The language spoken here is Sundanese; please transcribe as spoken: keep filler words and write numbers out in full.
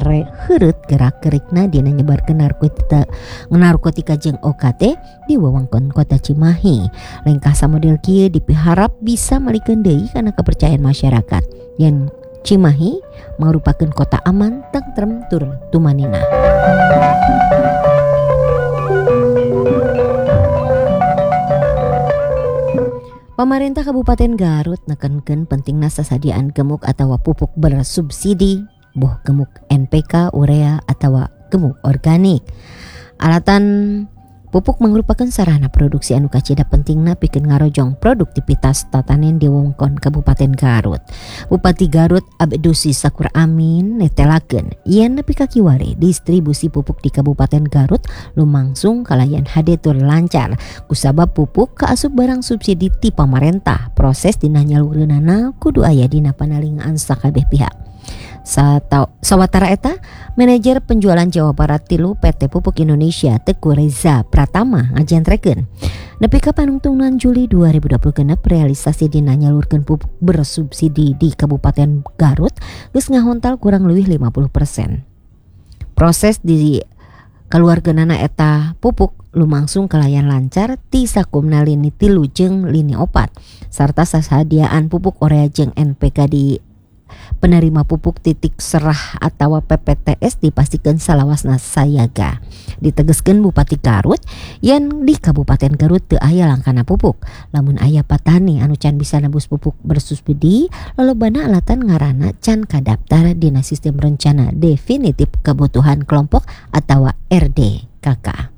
mere heureut gerak-gerikna dina nyebarkeun narkotika narkotika jeung O K T di wewengkon kota Cimahi. Lengkasa model kieu dipiharap bisa malikeun deui kana kepercayaan masyarakat yen Cimahi merupakan kota aman, tentrem, tur tumanina. Pemerintah Kabupaten Garut nekenkeun pentingna sasadiaan gemuk atawa pupuk bersubsidi, boh gemuk N P K, urea atawa gemuk organik. Alatan pupuk merupakan sarana produksi anu kacida pentingna pikeun ngarojong produktivitas tatanen di wewengkon Kabupaten Garut. Bupati Garut Abdusi Sakur Amin netelakeun yen nepi ka kiwari distribusi pupuk di Kabupaten Garut lumangsung kalayan hade tur lancar kusabab pupuk kaasup barang subsidi ti pamarentah. Proses dina nyalureunana kudu aya dina panalingaan sakabeh pihak. Sawatara eta, manajer penjualan Jawa Barat tilu P T Pupuk Indonesia Teguh Reza Pratama ngajentrekeun nepi ka panungtunan Juli dua ribu dua puluh genep realisasi dina nyalurkeun pupuk bersubsidi di Kabupaten Garut geus ngahontal kurang leuwih lima puluh persen. Proses di kaluargeunana eta pupuk lumangsung kalayan lancar ti sakumna lini tilu jeung lini opat sarta sasadiaan pupuk urea jeung N P K di penerima pupuk titik serah atau P P T S dipastikan salawasna sayaga. Ditegeskeun Bupati Garut yen di Kabupaten Garut teu aya langkana pupuk. Lamun aya patani anu can bisa nebus pupuk bersubsidi, lolobana alatan ngaranna can kadaftar dina sistem rencana definitif kebutuhan kelompok atau R D K K.